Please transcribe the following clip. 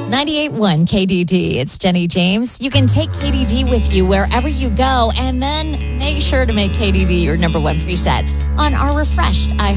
98.1 KDD. It's Jenny James. You can take KDD with you wherever you go, and then make sure to make KDD your number one preset on our refreshed